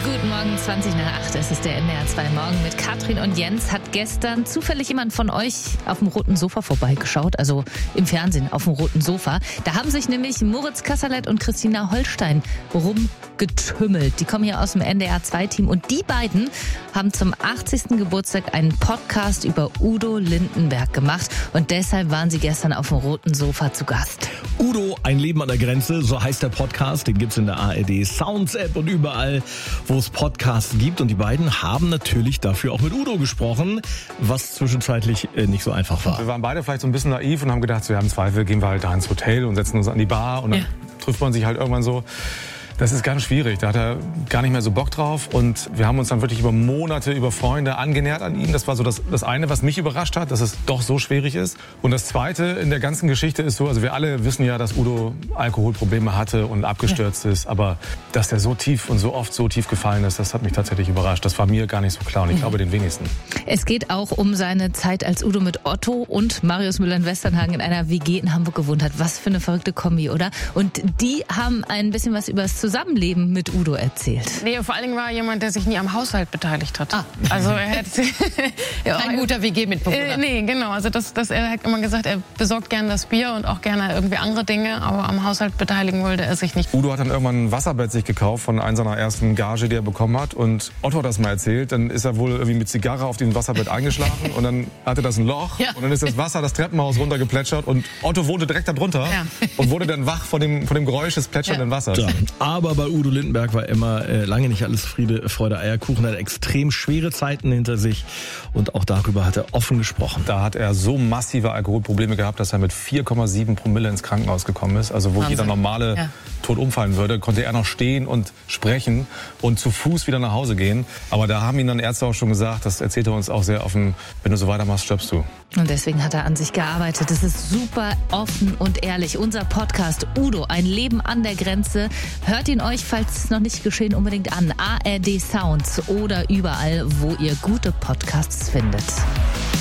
Guten Morgen, 7:20. Es ist der NDR 2 Morgen mit Katrin und Jens. Hat gestern zufällig jemand von euch auf dem roten Sofa vorbeigeschaut, also im Fernsehen auf dem roten Sofa. Da haben sich nämlich Moritz Kasserlet und Christina Holstein rumgetümmelt. Die kommen hier aus dem NDR 2 Team und die beiden haben zum 80. Geburtstag einen Podcast über Udo Lindenberg gemacht und deshalb waren sie gestern auf dem roten Sofa zu Gast. Udo, ein Leben an der Grenze, so heißt der Podcast. Den gibt's in der ARD Sounds App und überall, wo es Podcasts gibt. Und die beiden haben natürlich dafür auch mit Udo gesprochen, was zwischenzeitlich nicht so einfach war. Wir waren beide vielleicht so ein bisschen naiv und haben gedacht, wir haben Zweifel, gehen wir halt da ins Hotel und setzen uns an die Bar und dann trifft man sich halt irgendwann so. Das ist ganz schwierig, da hat er gar nicht mehr so Bock drauf und wir haben uns dann wirklich über Monate, über Freunde angenähert an ihn. Das war so das eine, was mich überrascht hat, dass es doch so schwierig ist. Und das Zweite in der ganzen Geschichte ist so, also wir alle wissen ja, dass Udo Alkoholprobleme hatte und abgestürzt ist, aber dass der so tief und so oft so tief gefallen ist, das hat mich tatsächlich überrascht. Das war mir gar nicht so klar und ich glaube den wenigsten. Es geht auch um seine Zeit, als Udo mit Otto und Marius Müller in Westernhagen in einer WG in Hamburg gewohnt hat. Was für eine verrückte Kombi, oder? Und die haben ein bisschen was über das Zusammenleben mit Udo erzählt. Nee, vor allen Dingen war er jemand, der sich nie am Haushalt beteiligt hat. Also er hat ein guter WG-Mitbewohner. Nee, genau. Also er hat immer gesagt, er besorgt gerne das Bier und auch gerne irgendwie andere Dinge, aber am Haushalt beteiligen wollte er sich nicht. Udo hat dann irgendwann ein Wasserbett sich gekauft von einer seiner ersten Gage, die er bekommen hat. Und Otto hat das mal erzählt. Dann ist er wohl irgendwie mit Zigarre auf diesem Wasserbett eingeschlafen und dann hatte das ein Loch und dann ist das Wasser das Treppenhaus runtergeplätschert und Otto wohnte direkt da drunter und wurde dann wach von dem Geräusch des plätschernden Wassers. Ja. Aber bei Udo Lindenberg war immer lange nicht alles Friede, Freude, Eierkuchen. Er hat extrem schwere Zeiten hinter sich und auch darüber hat er offen gesprochen. Da hat er so massive Alkoholprobleme gehabt, dass er mit 4,7 Promille ins Krankenhaus gekommen ist. Also wo jeder normale tot umfallen würde, konnte er noch stehen und sprechen und zu Fuß wieder nach Hause gehen. Aber da haben ihn dann Ärzte auch schon gesagt, das erzählt er uns auch sehr offen, wenn du so weitermachst, stirbst du. Und deswegen hat er an sich gearbeitet. Das ist super offen und ehrlich. Unser Podcast Udo, ein Leben an der Grenze. Hört ihn euch, falls es noch nicht geschehen, unbedingt an. ARD Sounds oder überall, wo ihr gute Podcasts findet.